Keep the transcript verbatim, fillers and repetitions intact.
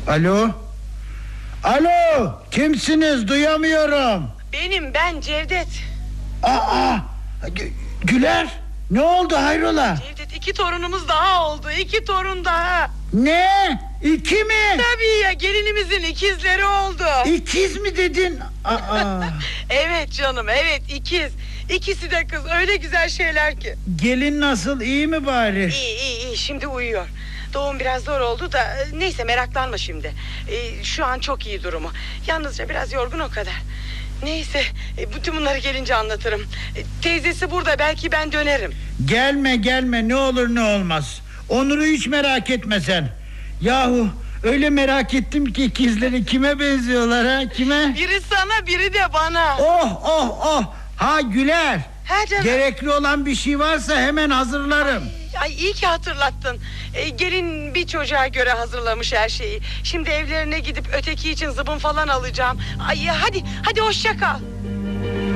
Alo? Alo, kimsiniz, duyamıyorum. Benim, ben Cevdet. Aa, Gü- Güler, ne oldu, hayrola? Cevdet, iki torunumuz daha oldu. iki torun daha. Ne? İki mi? Tabii ya, gelinimizin ikizleri oldu. İkiz mi dedin? Aa. Evet canım, evet, ikiz. İkisi de kız, öyle güzel şeyler ki. Gelin nasıl, iyi mi bari? İyi iyi iyi, şimdi uyuyor. Doğum biraz zor oldu da e, neyse, meraklanma şimdi. E, şu an çok iyi durumu. Yalnızca biraz yorgun, o kadar. Neyse, e, bütün bunları gelince anlatırım. E, teyzesi burada, belki ben dönerim. Gelme gelme, ne olur ne olmaz. Onur'u hiç merak etme sen. Yahu öyle merak ettim ki ikizleri kime benziyorlar ha, kime? Biri sana, biri de bana. Oh oh oh. Ha Güler. Ha canım. Gerekli olan bir şey varsa hemen hazırlarım. Ay, iyi ki hatırlattın. E, gelin bir çocuğa göre hazırlamış her şeyi. Şimdi evlerine gidip öteki için zıbın falan alacağım. Ay hadi, hadi hoşça kal.